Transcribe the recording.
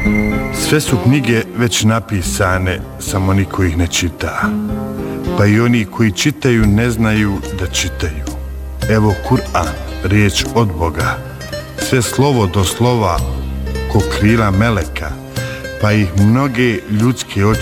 Sve su knjige već napisane, samo niko ih ne čita. Pa i oni koji čitaju ne znaju da čitaju. Evo Kur'an, riječ od Boga, sve slovo do slova ko krila meleka, pa ih mnoge ljudske oči